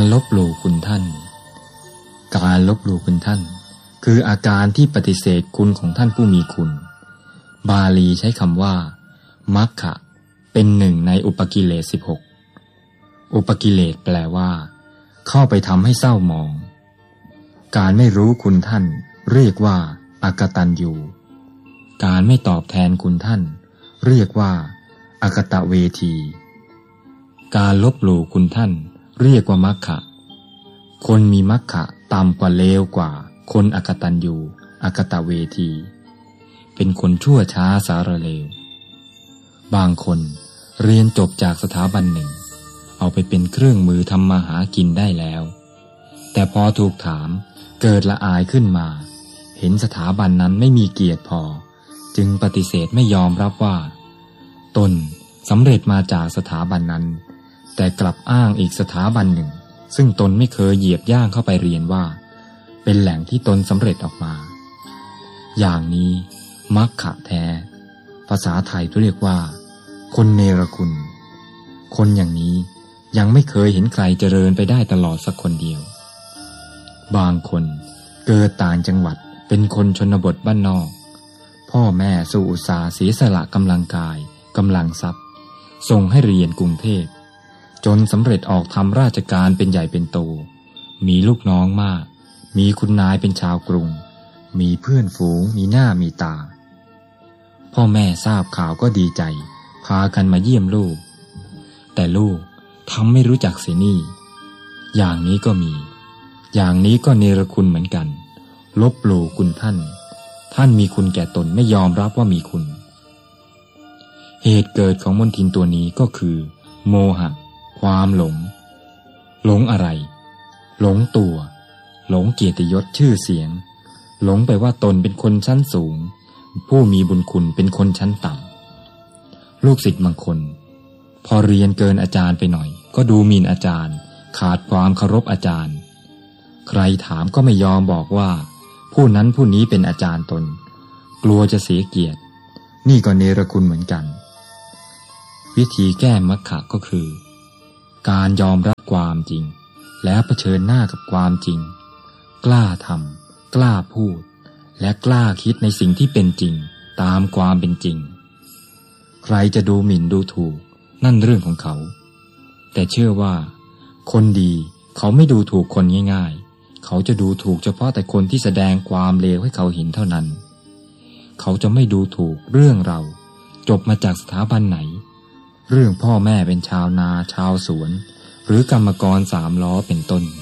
ลบหลู่คุณท่านการลบหลู่คุณท่านคืออาการที่ปฏิเสธคุณของท่านผู้มีคุณบาลีใช้คำว่ามัคคะเป็นหนึ่งในอุปกิเลส16อุปกิเลสแปลว่าเข้าไปทำให้เศร้าหมองการไม่รู้คุณท่านเรียกว่าอกตัญญูการไม่ตอบแทนคุณท่านเรียกว่าอกตเวทีการลบหลู่คุณท่านเรียกว่ามัคคะคนมีมัคคะต่ำกว่าเลวกว่าคนอกตัญญูอกตเวทีเป็นคนชั่วช้าสารเลวบางคนเรียนจบจากสถาบันหนึ่งเอาไปเป็นเครื่องมือทำมาหากินได้แล้วแต่พอถูกถามเกิดละอายขึ้นมาเห็นสถาบันนั้นไม่มีเกียรติพอจึงปฏิเสธไม่ยอมรับว่าตนสำเร็จมาจากสถาบันนั้นแต่กลับอ้างอีกสถาบันหนึ่งซึ่งตนไม่เคยเหยียบย่างเข้าไปเรียนว่าเป็นแหล่งที่ตนสำเร็จออกมาอย่างนี้มัคคะแท้ภาษาไทยเรียกว่าคนเนรคุณคนอย่างนี้ยังไม่เคยเห็นใครเจริญไปได้ตลอดสักคนเดียวบางคนเกิดต่างจังหวัดเป็นคนชนบทบ้านนอกพ่อแม่สู้อุตสาห์เสียสละกำลังกายกำลังทรัพย์ส่งให้เรียนกรุงเทพจนสำเร็จออกทำราชการเป็นใหญ่เป็นโตมีลูกน้องมากมีคุณนายเป็นชาวกรุงมีเพื่อนฝูงมีหน้ามีตาพ่อแม่ทราบข่าวก็ดีใจพากันมาเยี่ยมลูกแต่ลูกทำไม่รู้จักเสียนี่อย่างนี้ก็มีอย่างนี้ก็เนรคุณเหมือนกันลบหลู่คุณท่านมีคุณแก่ตนไม่ยอมรับว่ามีคุณเหตุเกิดของมลทินตัวนี้ก็คือโมหะความหลงอะไรหลงตัวหลงเกียรติยศชื่อเสียงหลงไปว่าตนเป็นคนชั้นสูงผู้มีบุญคุณเป็นคนชั้นต่ำลูกศิษย์บางคนพอเรียนเกินอาจารย์ไปหน่อยก็ดูหมิ่นอาจารย์ขาดความเคารพอาจารย์ใครถามก็ไม่ยอมบอกว่าผู้นั้นผู้นี้เป็นอาจารย์ตนกลัวจะเสียเกียรตินี่ก็เนรคุณเหมือนกันวิธีแก้มัคคะก็คือการยอมรับความจริงแล้วเผชิญหน้ากับความจริงกล้าทำกล้าพูดและกล้าคิดในสิ่งที่เป็นจริงตามความเป็นจริงใครจะดูหมิ่นดูถูกนั่นเรื่องของเขาแต่เชื่อว่าคนดีเขาไม่ดูถูกคนง่ายๆเขาจะดูถูกเฉพาะแต่คนที่แสดงความเลวให้เขาเห็นเท่านั้นเขาจะไม่ดูถูกเรื่องเราจบมาจากสถาบันไหนเรื่องพ่อแม่เป็นชาวนาชาวสวนหรือกรรมกร3 ล้อเป็นต้น